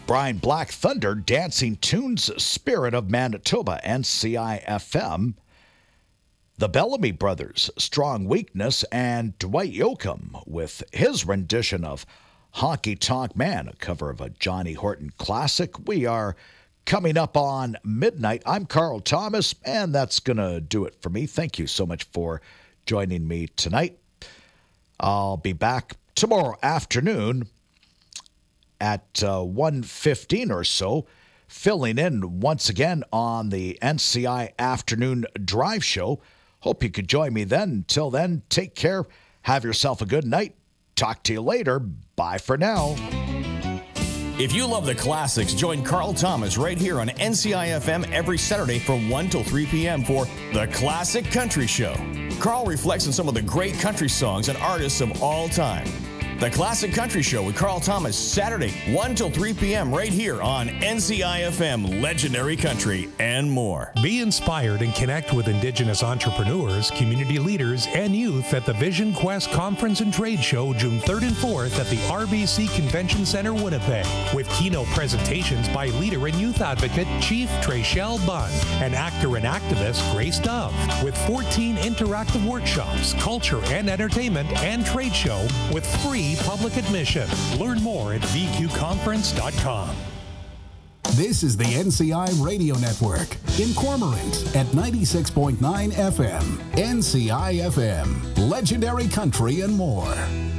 Brian Black Thunder, Dancing Tunes, Spirit of Manitoba, NCIFM. The Bellamy Brothers, Strong Weakness, and Dwight Yoakam with his rendition of Honky Tonk Man, a cover of a Johnny Horton classic. We are coming up on midnight. I'm Carl Thomas, and that's going to do it for me. Thank you so much for joining me tonight. I'll be back tomorrow afternoon at 1:15 or so, filling in once again on the NCI Afternoon Drive Show. Hope you could join me then. Until then, take care. Have yourself a good night. Talk to you later. Bye for now. If you love the classics, join Carl Thomas right here on NCIFM every Saturday from 1 till 3 p.m. for The Classic Country Show. Carl reflects on some of the great country songs and artists of all time. The Classic Country Show with Carl Thomas, Saturday, 1 till 3 p.m. right here on NCIFM, Legendary Country, and more. Be inspired and connect with Indigenous entrepreneurs, community leaders, and youth at the Vision Quest Conference and Trade Show June 3rd and 4th at the RBC Convention Center, Winnipeg, with keynote presentations by leader and youth advocate Chief Treshelle Bunn and actor and activist Grace Dove, with 14 interactive workshops, culture and entertainment, and trade show with free public admission. Learn more at vqconference.com. This is the NCI Radio Network in Cormorant at 96.9 FM. NCI FM, Legendary Country and more.